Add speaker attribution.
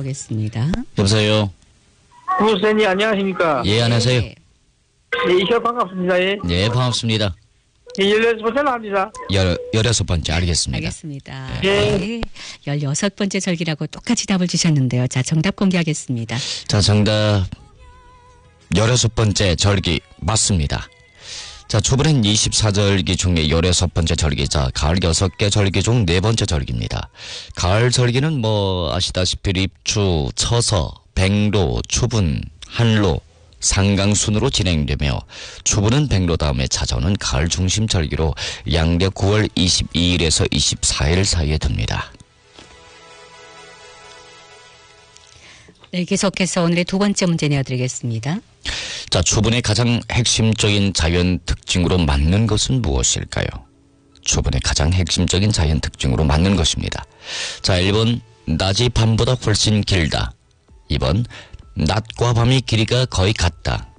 Speaker 1: 만나보겠습니다.
Speaker 2: 여보세요.
Speaker 3: 부모님 안녕하십니까?
Speaker 2: 예, 안녕하세요.
Speaker 1: 네.
Speaker 3: 예, 이셔 반갑습니다. 예.
Speaker 2: 네, 반갑습니다.
Speaker 3: 예, 16번째로 합니다.
Speaker 2: 16번째 알겠습니다.
Speaker 1: 알겠습니다.
Speaker 3: 예.
Speaker 1: 네. 16번째 절기라고 똑같이 답을 주셨는데요. 자, 정답 공개하겠습니다.
Speaker 2: 자, 정답 16번째 절기 맞습니다. 자, 초분행 24절기 중에 16번째 절기자 가을 6개 절기 중 4번째 절기입니다. 가을 절기는 뭐 아시다시피 입추, 처서, 백로, 추분, 한로, 상강순으로 진행되며 추분은 백로 다음에 찾아오는 가을 중심 절기로 양력 9월 22일에서 24일 사이에 듭니다.
Speaker 1: 네, 계속해서 오늘의 두 번째 문제 내어드리겠습니다.
Speaker 2: 자, 추분의 가장 핵심적인 자연 특징으로 맞는 것은 무엇일까요? 추분의 가장 핵심적인 자연 특징으로 맞는 것입니다. 자, 1번 낮이 밤보다 훨씬 길다. 2번 낮과 밤이 길이가 거의 같다.